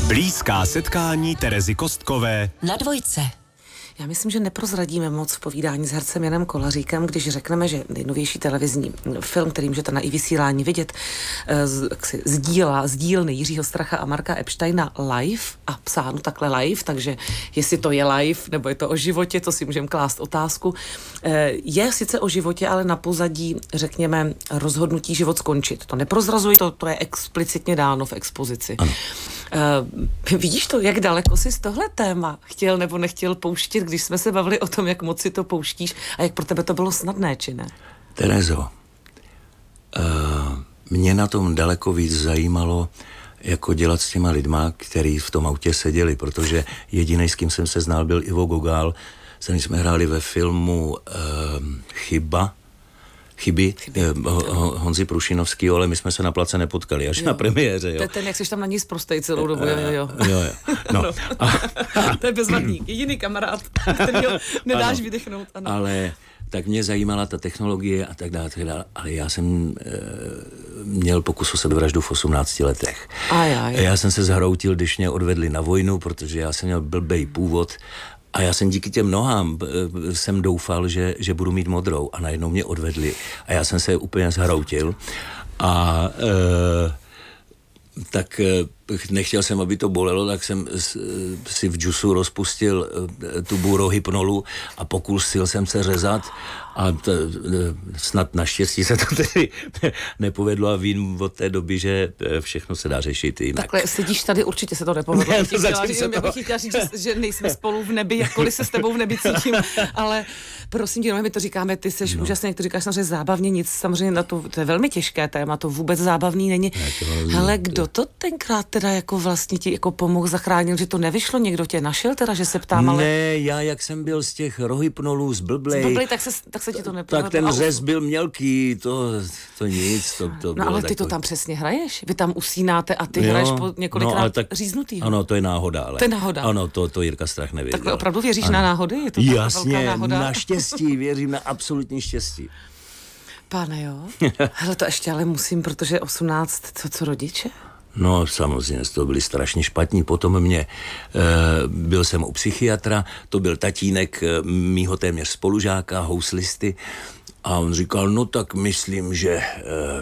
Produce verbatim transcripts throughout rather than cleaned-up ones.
Blízká setkání Terezy Kostkové na Dvojce. Já myslím, že neprozradíme moc v povídání s hercem Janem Kolaříkem, když řekneme, že nejnovější televizní film, který můžete na i vysílání vidět, z, z, díla, z dílny Jiřího Stracha a Marka Epsteina live a psáno takhle live, takže jestli to je live, nebo je to o životě, to si můžeme klást otázku. Je sice o životě, ale na pozadí, řekněme, rozhodnutí život skončit. To neprozrazuji, to, to je explicitně dáno v expozici. Ano. Uh, vidíš to, jak daleko jsi z tohle téma chtěl nebo nechtěl pouštět, když jsme se bavili o tom, jak moc si to pouštíš a jak pro tebe to bylo snadné, či ne? Terezo, uh, mě na tom daleko víc zajímalo, jako dělat s těma lidma, který v tom autě seděli, protože jedinej, s kým jsem se znal, byl Ivo Gogál, s kterým jsme hráli ve filmu uh, Chyba, Chyby, Chyby. Honzi Prušinovskýho, ale my jsme se na place nepotkali, až jo. na premiéře. Jo. To je ten, jak jsi tam na ní zprostej celou dobu, jo, jo. jo, jo. No. no. A, to je bezvadný, jediný kamarád, kterýho nedáš ano, vydechnout. Ano. Ale tak mě zajímala ta technologie a tak dále, tak dále, ale já jsem e, měl pokus o sebevraždu v osmnácti letech. Aj, aj. Já jsem se zhroutil, když mě odvedli na vojnu, protože já jsem měl blbej původ. A já jsem díky těm nohám jsem doufal, že, že budu mít modrou a najednou mě odvedli a já jsem se úplně zhroutil a e, tak e, nechtěl jsem, aby to bolelo, tak jsem si v džusu rozpustil tu bůrohypnolu a pokusil jsem se řezat a t, snad naštěstí se to tedy nepovedlo a vím od té doby, že všechno se dá řešit jinak. Takhle sedíš tady, určitě se to nepovedlo. Ne, já bych chtěla, se já bych chtěla říct, že, že nejsme spolu v nebi, jakkoliv se s tebou v nebi cítím, ale prosím tě, no, my to říkáme, ty seš no. úžasný, jak to říkáš samozřejmě zábavně, nic samozřejmě na to, to je velmi těžké téma, to vůbec zábavný není. Ne, ale kdo to tenkrát teda jako vlastně ti jako pomohl, zachránil, že to nevyšlo, někdo tě našel teda, že se ptám, ale... Ne, já jak jsem byl z těch rohypnolů zblblej, zblblej tak, se, tak se ti to nepovedlo. Tak ten řez byl mělký, to, to nic, to, to No bylo ale ty takový... to tam přesně hraješ, vy tam usínáte a ty jo, hraješ po několikrát no, tak, říznutýho. Ano, to je náhoda, ale... To je náhoda. Ano, to, to Jirka Strach nevěděl. Takhle opravdu věříš ano. na náhody? Je to jasně, velká náhoda? Na štěstí, věřím na absolutní štěstí. Pane jo, hele to ještě ale musím, protože osmnáct, co, co rodiče? No samozřejmě, to byli strašně špatní. Potom mě, e, byl jsem u psychiatra, to byl tatínek e, mýho téměř spolužáka, houslisty, a on říkal, no tak myslím, že e,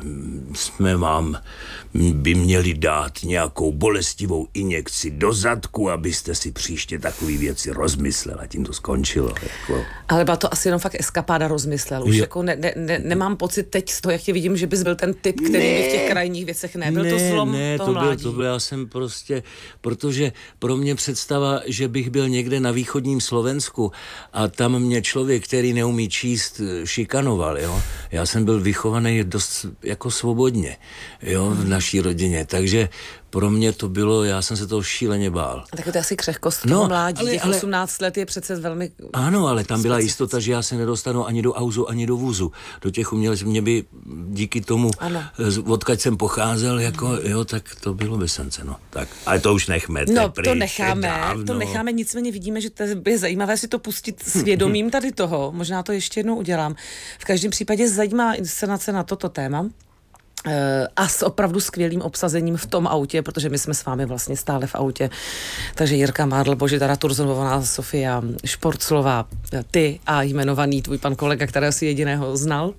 jsme vám by měli dát nějakou bolestivou injekci do zadku, abyste si příště takové věci rozmyslel a tím to skončilo. Jako. Ale byla to asi jenom fakt eskapáda rozmyslel. Už jo. jako ne, ne, ne, nemám pocit teď z toho, jak tě vidím, že bys byl ten typ, který ne, by v těch krajních věcech nebyl. Ne, to zlom ne, toho to byl, to byl, já jsem prostě, protože pro mě představa, že bych byl někde na východním Slovensku a tam mě člověk, který neumí číst, šikanoval, jo. Já jsem byl vychovaný dost jako svobodně, jo, v naší rodině, takže pro mě to bylo, já jsem se toho šíleně bál. Tak to je asi křehkost toho no, mládí, ale, těch ale, osmnáct let je přece velmi... Ano, ale tam byla jistota, že já se nedostanu ani do auzu, ani do vůzu. Do těch umělců mě by díky tomu, ano. odkud jsem pocházel, jako, hmm. jo, tak to bylo bez sence, no. Tak, ale to už nechme. No, pryč, to necháme, dávno. to necháme, nicméně vidíme, že to je zajímavé si to pustit svědomím tady toho, možná to ještě jednou udělám. V každém případě zajímavá inscenace na toto téma. A s opravdu skvělým obsazením v tom autě, protože my jsme s vámi vlastně stále v autě. Takže Jirka Mádl, Božidara Turznová, Sofia Šporclová, ty a jmenovaný tvůj pan kolega, kterého si jediného znal.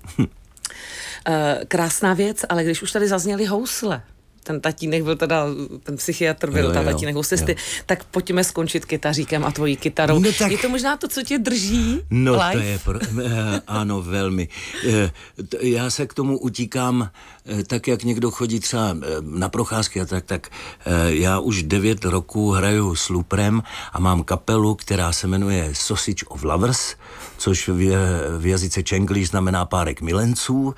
Krásná věc, ale když už tady zazněly housle, ten tatínek byl teda, ten psychiatr byl, ta tatínek houslisty, tak pojďme skončit kytaříkem a tvojí kytarou. No tak, je to možná to, co tě drží? No live? to je, pro, ano, velmi. Já se k tomu utíkám, tak jak někdo chodí třeba na procházky a tak, tak já už devět roků hraju s Luprem a mám kapelu, která se jmenuje Sausage of Lovers, což v, v jazyce Čenglish znamená párek milenců.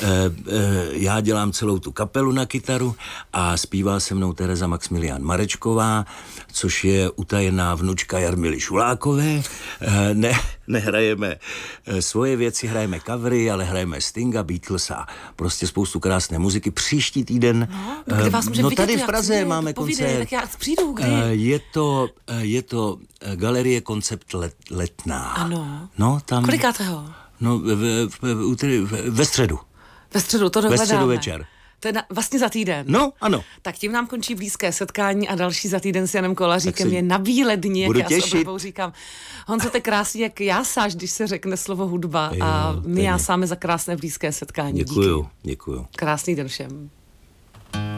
Já dělám celou tu kapelu na kytaru a zpívá se mnou Tereza Maxmilián Marečková, což je utajená vnučka Jarmily Šulákové. Ne, nehrajeme svoje věci, hrajeme covery, ale hrajeme Stinga, Beatles a prostě spoustu krásné muziky. Příští týden, no, kde vás můžeme no vidět, tady v Praze přijde, máme povídej, koncert. Tak já přijdu, kdy? Je to, je to Galerie Koncept let, Letná. Ano. No, tam... Kolikátého? No, ve, ve, ve, ve středu. Ve středu, to dohledáme. Ve středu večer. To je na, vlastně za týden. No, ano. Tak tím nám končí blízké setkání a další za týden s Janem Kolaříkem se je na bílé dni, jak budu já s těšit. oblibou říkám. Honzo, to je krásně, jak jásáš, když se řekne slovo hudba Jo, a my to je- jásáme za krásné blízké setkání. Děkuju, Díky. děkuju. Krásný den všem.